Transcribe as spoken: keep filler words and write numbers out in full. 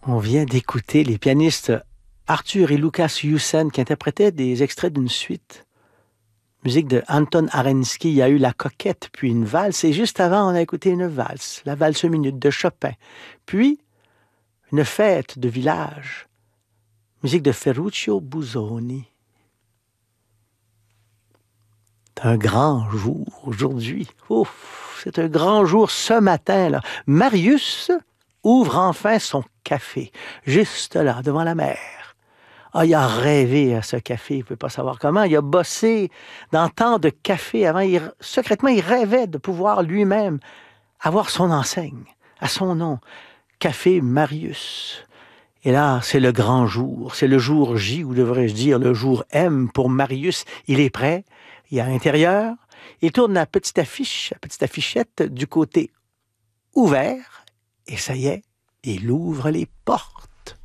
On vient d'écouter les pianistes Arthur et Lukas Jussen qui interprétaient des extraits d'une suite. Musique de Anton Arensky, il y a eu La Coquette, puis une valse, et juste avant, on a écouté une valse, la valse minute de Chopin. Puis, une fête de village, musique de Ferruccio Busoni. C'est un grand jour aujourd'hui. Ouf, c'est un grand jour ce matin, là. Marius ouvre enfin son café, juste là, devant la mer. Ah, il a rêvé à ce café, il ne peut pas savoir comment. Il a bossé dans tant de cafés avant. Il, secrètement, il rêvait de pouvoir lui-même avoir son enseigne, à son nom, Café Marius. Et là, c'est le grand jour, c'est le jour J, ou devrais-je dire le jour M pour Marius. Il est prêt, il est à l'intérieur, il tourne la petite affiche, la petite affichette du côté ouvert, et ça y est, il ouvre les portes.